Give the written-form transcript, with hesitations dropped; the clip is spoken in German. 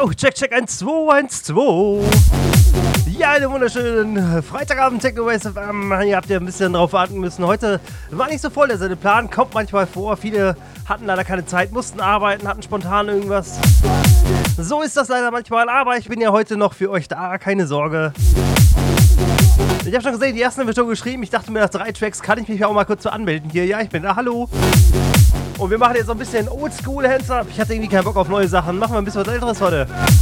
So, check, 1, 2, 1, 2. Ja, einen wunderschönen Freitagabend, Techno-Waves FM. Ihr habt ja ein bisschen drauf warten müssen. Heute war nicht so voll, der Sendeplan. Kommt manchmal vor. Viele hatten leider keine Zeit, mussten arbeiten, hatten spontan irgendwas. So ist das leider manchmal, aber ich bin ja heute noch für euch da. Keine Sorge. Ich habe schon gesehen, die ersten haben wir schon geschrieben. Ich dachte mir, nach 3 Tracks kann ich mich auch mal kurz so anmelden hier. Ja, ich bin da. Hallo. Und wir machen jetzt so ein bisschen Oldschool Hands Up. Ich hatte irgendwie keinen Bock auf neue Sachen. Machen wir ein bisschen was Älteres heute.